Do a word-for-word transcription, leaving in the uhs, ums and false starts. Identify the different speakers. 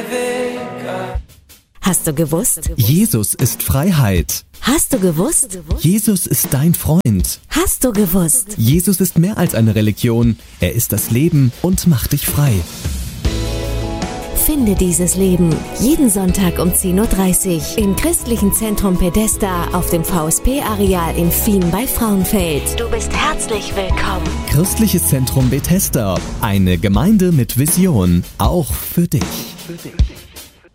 Speaker 1: Hast du gewusst?
Speaker 2: Jesus ist Freiheit.
Speaker 1: Hast du gewusst?
Speaker 2: Jesus ist dein Freund.
Speaker 1: Hast du gewusst?
Speaker 2: Jesus ist mehr als eine Religion. Er ist das Leben und macht dich frei.
Speaker 1: Finde dieses Leben jeden Sonntag um zehn Uhr dreißig im Christlichen Zentrum Bethesda auf dem V S P-Areal in Fien bei Frauenfeld. Du bist herzlich willkommen.
Speaker 2: Christliches Zentrum Bethesda. Eine Gemeinde mit Vision. Auch für dich. Für dich.